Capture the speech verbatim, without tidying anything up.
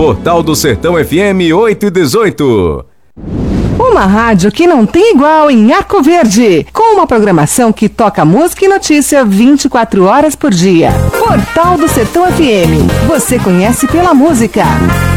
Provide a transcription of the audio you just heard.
Portal do Sertão F M oito e dezoito. Uma rádio que não tem igual em Arco Verde, com uma programação que toca música e notícia vinte e quatro horas por dia. Portal do Sertão F M, você conhece pela música.